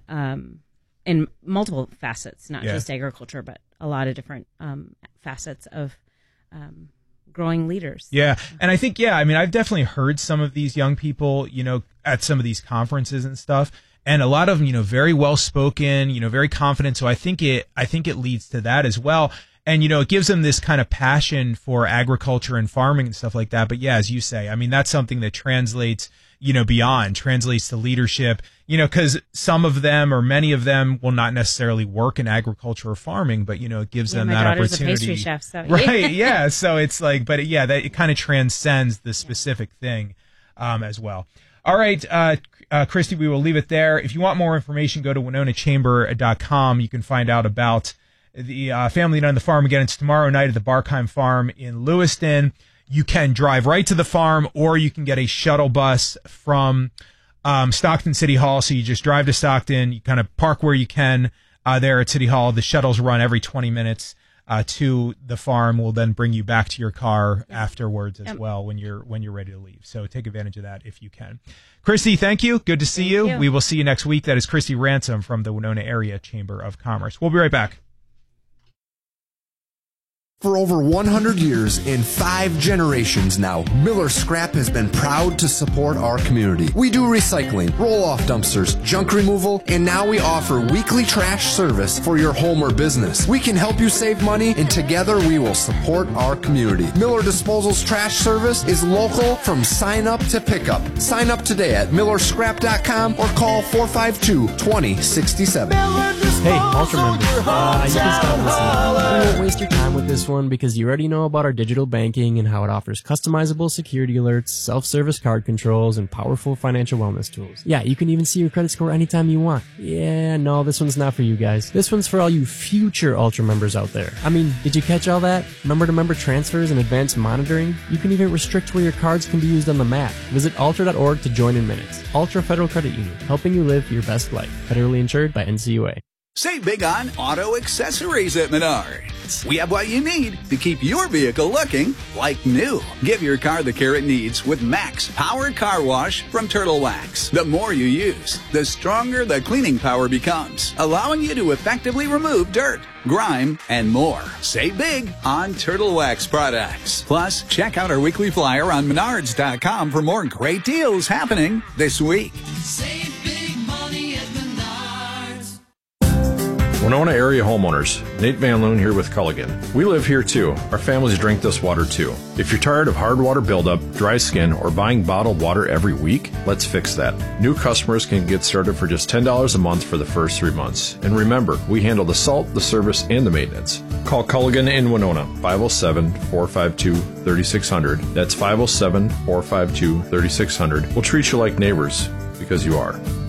in multiple facets, not just agriculture, but a lot of different facets of growing leaders. Yeah. And I think, I've definitely heard some of these young people, at some of these conferences and stuff, and a lot of them, very well spoken, very confident. So I think it leads to that as well. And, it gives them this kind of passion for agriculture and farming and stuff like that. But yeah, as you say, that's something that translates to leadership, because some of them or many of them will not necessarily work in agriculture or farming, but, it gives them that opportunity. My daughter's a pastry chef, so. Right, yeah. So it's like, but yeah, that it kind of transcends the specific thing as well. All right, Christy, we will leave it there. If you want more information, go to WinonaChamber.com. You can find out about the Family Night on the Farm. Again, it's tomorrow night at the Barkheim Farm in Lewiston. You can drive right to the farm, or you can get a shuttle bus from Stockton City Hall. So you just drive to Stockton, you kind of park where you can there at City Hall. The shuttles run every 20 minutes to the farm. Will then bring you back to your car afterwards as well when you're ready to leave. So take advantage of that if you can. Christy, thank you. Good to see you. We will see you next week. That is Christy Ransom from the Winona Area Chamber of Commerce. We'll be right back. For over 100 years and 5 generations now, Miller Scrap has been proud to support our community. We do recycling, roll-off dumpsters, junk removal, and now we offer weekly trash service for your home or business. We can help you save money, and together we will support our community. Miller Disposal's trash service is local from sign-up to pickup. Sign up today at millerscrap.com or call 452-2067. Hey, Ultra members, you can stop listening. We won't waste your time with this one because you already know about our digital banking and how it offers customizable security alerts, self-service card controls, and powerful financial wellness tools. Yeah, you can even see your credit score anytime you want. Yeah, no, this one's not for you guys. This one's for all you future Ultra members out there. Did you catch all that? Member-to-member transfers and advanced monitoring? You can even restrict where your cards can be used on the map. Visit ultra.org to join in minutes. Ultra Federal Credit Union, helping you live your best life. Federally insured by NCUA. Save big on auto accessories at Menards. We have what you need to keep your vehicle looking like new. Give your car the care it needs with Max Power Car Wash from Turtle Wax. The more you use, the stronger the cleaning power becomes, allowing you to effectively remove dirt, grime, and more. Save big on Turtle Wax products. Plus, check out our weekly flyer on Menards.com for more great deals happening this week. Save big money at Menards. Winona area homeowners, Nate Van Loon here with Culligan. We live here too. Our families drink this water too. If you're tired of hard water buildup, dry skin, or buying bottled water every week, let's fix that. New customers can get started for just $10 a month for the first 3 months. And remember, we handle the salt, the service, and the maintenance. Call Culligan in Winona, 507-452-3600. That's 507-452-3600. We'll treat you like neighbors, because you are.